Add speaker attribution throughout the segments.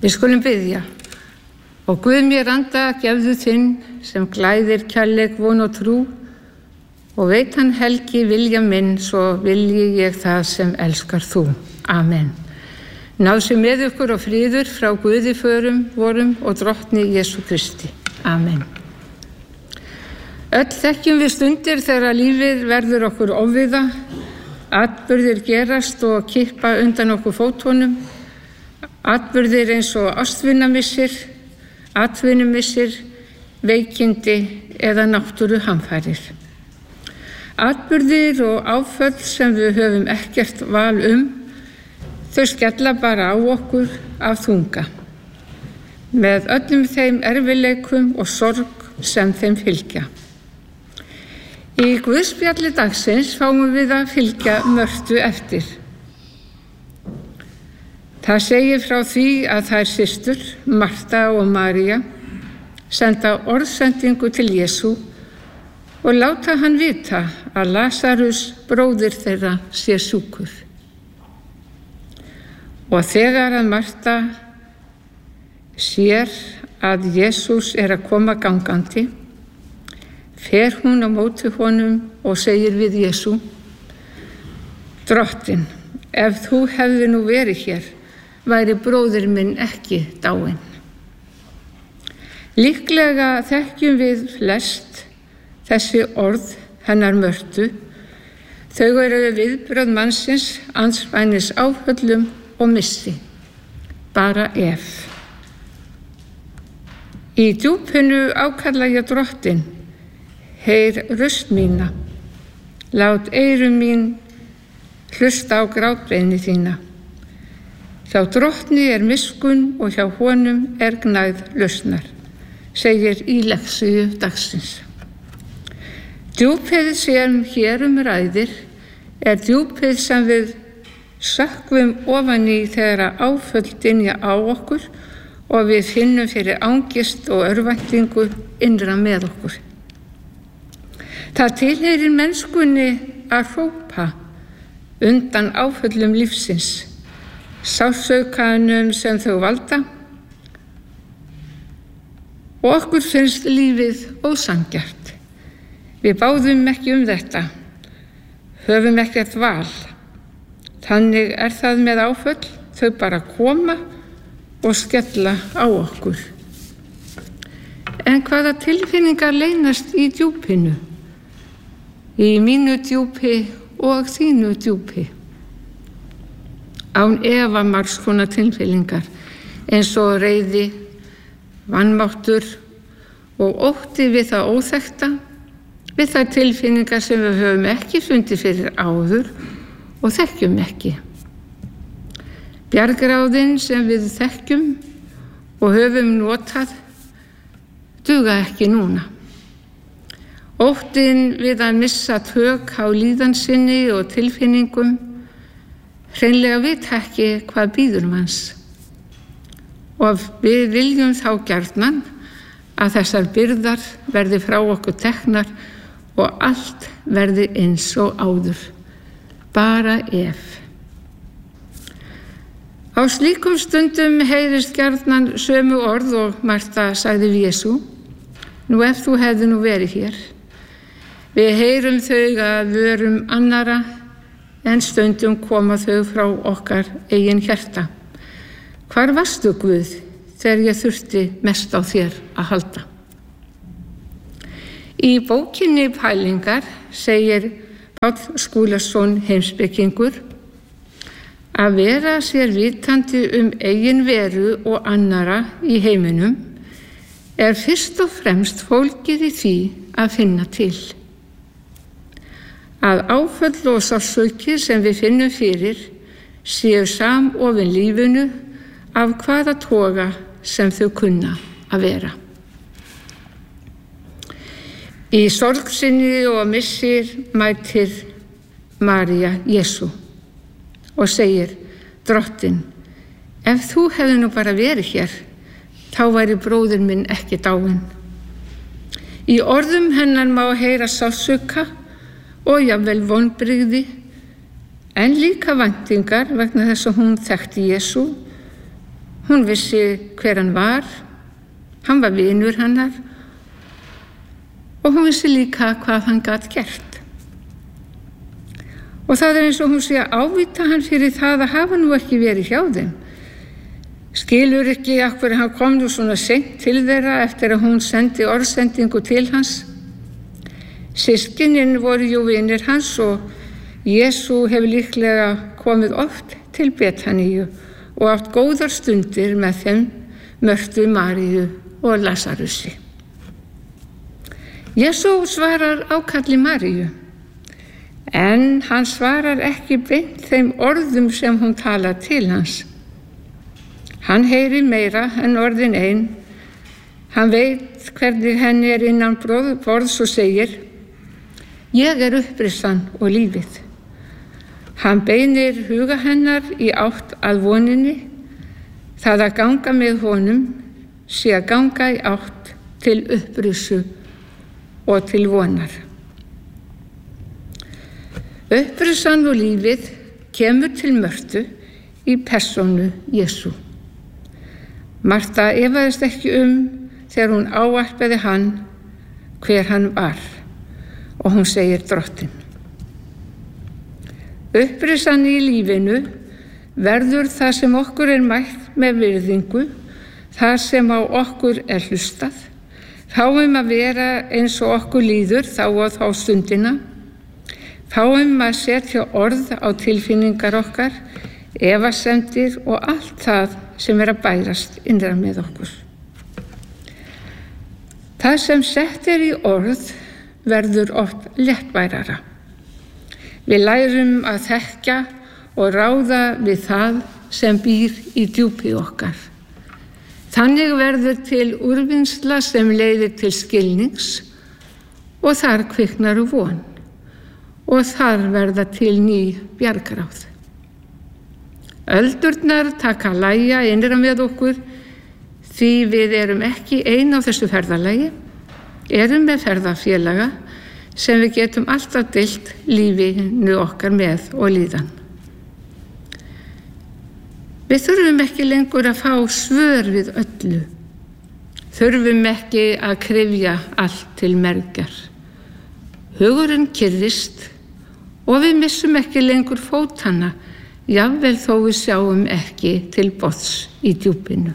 Speaker 1: Við skulum biðja. Og Guð mér anda gefðu þinn sem glæðir kærleik, von og trú, og veit hann helgi vilja minn, svo vilji ég það sem elskar þú. Amen. Náð sé með ykkur og friður frá Guði förum vorum og drottni Jesú Kristi. Amen. Öll þekkjum við stundir þegar lífið verður okkur ofviða, atburðir gerast og kippa undan okkur fótunum, atburðir eins og ástvinamissir, atvinnumissir, veikindi eða náttúruhamfarir. Atburðir og áföll sem við höfum ekkert val þau skella bara á okkur af þunga, með öllum þeim erfiðleikum og sorg sem þeim fylgja. Í Guðspjalli dagsins fáum við að fylgja Mörtu eftir. Það segir frá því að þær systur, Marta og María, senda orðsendingu til Jesú og láta hann vita að Lasarus, bróðir þeirra, sé sjúkur. Og þegar að Marta sér að Jesús er að koma gangandi, fer hún á móti honum og segir við Jesú: Drottinn, ef þú hefði nú verið hér, væri bróðir minn ekki dáinn. Líklega þekkjum við flest þessi orð hennar Mörtu. Þau eru viðbrögð mannsins andspænis áföllum og missi. Bara ef. Í djúpinu ákalla ég Drottinn: Heyr röst mína, lát eyru mín hlusta á grátbeiðni þína. Hjá Drottni er miskunn og hjá honum er gnægð lausnar, segir í lexíu dagsins. Djúpið sem hér ræðir er djúpið sem við sökkvum ofan í þegar áföll dynja á okkur og við finnum fyrir angist og örvæntingu innra með okkur. Það tilheyrir mennskunni að hrópa undan áföllum lífsins, sársauknum sem þau valda, og okkur finnst lífið ósanngjarnt. Við báðum ekki þetta, höfum ekkert val. Þannig er það með áföll, þau bara koma og skella á okkur. En hvaða tilfinningar leynast í djúpinu? Í mínu djúpi og þínu djúpi. Án efa margs konar tilfinningar, eins og reiði, vanmáttur og ótti við það óþekkta, við þær tilfinningar sem við höfum ekki fundið fyrir áður og þekkjum ekki. Bjargráðin sem við þekkjum og höfum notað duga ekki núna. Óttinn við að missa tök á líðan sinni og tilfinningum, hreinlega vita ekki hvað bíður manns. Og við viljum þá gjarnan að þessar byrðar verði frá okkur teknar og allt verði eins og áður. Bara ef. Á slíkum stundum heyrist gjarnan sömu orð og Marta sagði við Jesú: Nú ef þú hefði nú verið hér. Við heyrum þau að vörum annara, en stundum koma þau frá okkar eigin hjarta. Hvar varstu, Guð, þegar ég þurfti mest á þér að halda? Í bókinni Pælingar segir Páll Skúlason heimspekingur að vera sér vitandi eigin veru og annara í heiminum er fyrst og fremst fólgið í því að finna til. Að áföll og sársauki sem við finnum fyrir séu samofin lífinu af hvaða toga sem þau kunna að vera. Í sorg sinni og missir mætir María Jesú og segir: Drottinn, ef þú hefði nú bara verið hér, þá væri bróðir minn ekki dáinn. Í orðum hennar má heyra sársauka og jafnvel vonbrigði, en líka væntingar vegna þess að hún þekkti Jesú Hún vissi hver hann var vinur hennar og hún vissi líka hvað hann gat gert. Og það eins og hún sé að ávíta hann fyrir það að hafa nú ekki verið hjá þeim. Skilur ekki af hverju hann kom nú svona seint til þeirra eftir að hún sendi orðsendingu til hans. Systkinin voru jú vinir hans og Jesú hefur líklega komið oft til Betaníu og átt góðar stundir með þeim Mörtu, Maríu og Lasarusi. Jesú svarar ákalli Maríu, en hann svarar ekki beint þeim orðum sem hún talar til hans. Hann heyri meira en orðin ein. Hann veit hvernig henni innan borðs og segir: Ég uppristan og lífið. Hann beinir huga hennar í átt að voninni. Það að ganga með honum sé að ganga í átt til upprisu og til vonar. Upprisan og lífið kemur til Mörtu í persónu Jesú. Marta efaðist ekki þegar hún ávarpaði hann hver hann var og hún segir Drottinn. Upprisan í lífinu verður það sem okkur mætt með virðingu, það sem á okkur hlustað, fáum að vera eins og okkur líður þá og þá stundina, fáum að setja orð á tilfinningar okkar, efasemdir og allt það sem að bærast innra með okkur. Það sem sett í orð verður oft léttbærara. Við lærum að þekkja og ráða við það sem býr í djúpi okkar. Þannig verður til úrvinnsla sem leiðir til skilnings og þar kviknar von og þar verða til ný bjargráð. Öldurnar taka lægja innra með okkur því við erum ekki ein á þessu ferðalagi, erum með ferðafélaga sem við getum alltaf deilt lífinu okkar með og líðan. Við þurfum ekki lengur að fá svör við öllu. Þurfum ekki að kryfja allt til mergjar. Hugurinn kyrrist og við missum ekki lengur fótanna, jafnvel þó við sjáum ekki til botns í djúpinu.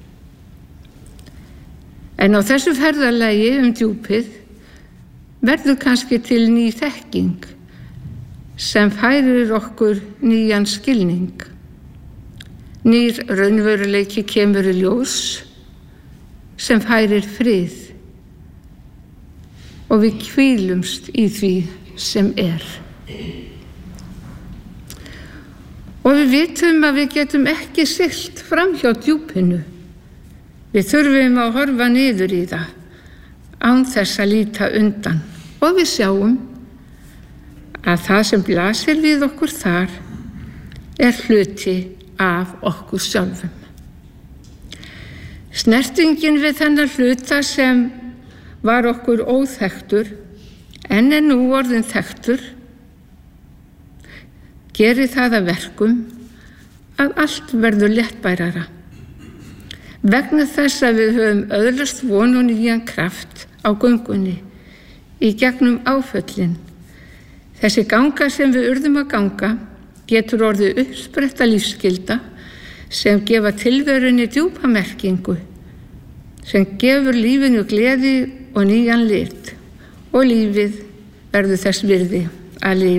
Speaker 1: En á þessu ferðalagi djúpið verður kannski til ný þekking sem færir okkur nýjan skilning. Nýr raunveruleiki kemur í ljós sem færir frið og við hvílumst í því sem er. Og við vitum að við getum ekki siglt fram hjá djúpinu. Við þurfum að horfa niður í það án þess að líta undan og við sjáum að það sem blasir við okkur þar hluti af okkur sjálfum. Snertingin við þennan hluta sem var okkur óþekktur en nú orðinn þekktur gerir það að verkum að allt verður léttbærara. Vegna þess að við höfum öðlast von og nýjan kraft á göngunni í gegnum áföllin. Þessi ganga sem við urðum að ganga getur orðið uppspretta lífsskylda sem gefa tilverunni djúpa merkingu, sem gefur lífinu gleði og nýjan lit og lífið verður þess virði að lifa.